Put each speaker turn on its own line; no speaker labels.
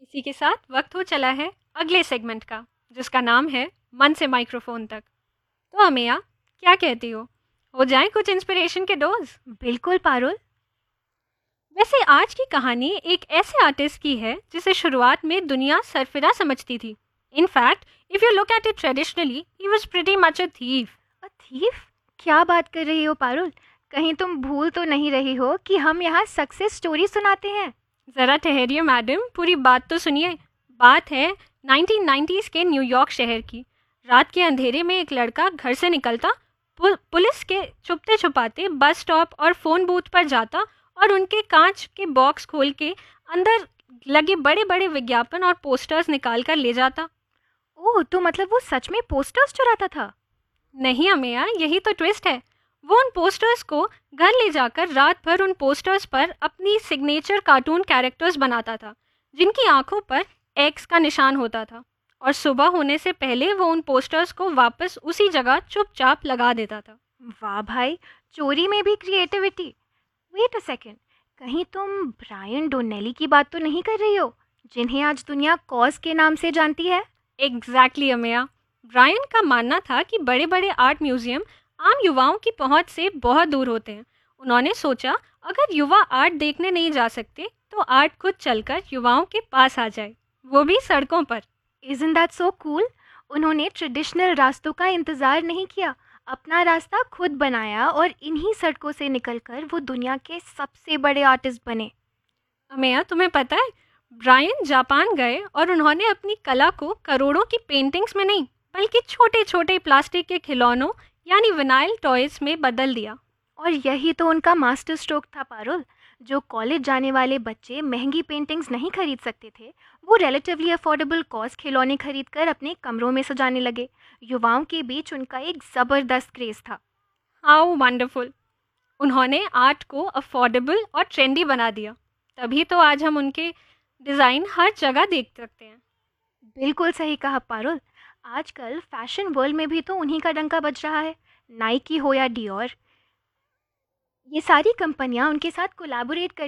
इसी के साथ वक्त हो चला है अगले सेगमेंट का, जिसका नाम है मन से माइक्रोफोन तक। तो अमेया, क्या कहती हो जाए कुछ इंस्पिरेशन के डोज?
बिल्कुल पारुल।
वैसे आज की कहानी एक ऐसे आर्टिस्ट की है जिसे शुरुआत में दुनिया सरफिरा समझती थी। In fact, if you look at it traditionally, he was pretty much a thief.
A thief? क्या बात कर रही हो पारुल? कहीं तुम भूल तो नहीं रही हो कि हम यहाँ सक्सेस स्टोरी सुनाते हैं?
जरा ठहरिए मैडम, पूरी बात तो सुनिए। बात है 1990s के न्यूयॉर्क शहर की। रात के अंधेरे में एक लड़का घर से निकलता, पुलिस के छुपते छुपाते बस स्टॉप और फोन बूथ पर जाता और उनके कांच के बॉक्स खोल के अंदर लगे बड़े बड़े विज्ञापन और पोस्टर्स निकाल कर ले जाता।
ओह, तो मतलब वो सच में पोस्टर्स चुराता था?
नहीं अमेया, यही तो ट्विस्ट है। वो उन पोस्टर्स को घर ले जाकर रात भर उन पोस्टर्स पर अपनी सिग्नेचर कार्टून कैरेक्टर्स बनाता था, जिनकी आंखों पर एक्स का निशान होता था। और सुबह होने से पहले वो उन पोस्टर्स को वापस उसी जगह चुपचाप लगा देता था।
वाह भाई, चोरी में भी क्रिएटिविटी। वेट अ सेकेंड, कहीं तुम ब्रायन डोनेली की बात तो नहीं कर रही हो, जिन्हें आज दुनिया कॉज के नाम से जानती है?
एग्जैक्टली अमेया। ब्रायन का मानना था कि बड़े बड़े आर्ट म्यूजियम आम युवाओं की पहुंच से बहुत दूर होते हैं। उन्होंने सोचा, अगर युवा आर्ट देखने नहीं जा सकते तो आर्ट खुद चलकर युवाओं के पास आ जाए, वो भी सड़कों पर।
Isn't that so cool? उन्होंने ट्रेडिशनल रास्तों का इंतज़ार नहीं किया, अपना रास्ता खुद बनाया और इन्हीं सड़कों से निकलकर वो दुनिया के सबसे बड़े आर्टिस्ट बने।
अमेया, तुम्हें पता है, ब्रायन जापान गए और उन्होंने अपनी कला को करोड़ों की पेंटिंग्स में नहीं, बल्कि छोटे छोटे प्लास्टिक के खिलौनों यानी विनाइल टॉयज में बदल दिया।
और यही तो उनका मास्टर स्ट्रोक था पारुल। जो कॉलेज जाने वाले बच्चे महंगी पेंटिंग्स नहीं खरीद सकते थे, वो रिलेटिवली अफोर्डेबल कॉस्ट खिलौने खरीद कर अपने कमरों में सजाने लगे। युवाओं के बीच उनका एक ज़बरदस्त क्रेज़ था।
How wonderful! उन्होंने आर्ट को अफोर्डेबल और ट्रेंडी बना दिया। तभी तो आज हम उनके डिज़ाइन हर जगह देख सकते हैं।
बिल्कुल सही कहा पारुल। आजकल फैशन वर्ल्ड में भी तो उन्हीं का डंका बज रहा है। नाइकी हो या डियोर, ये सारी कंपनियां उनके साथ कोलैबोरेट कर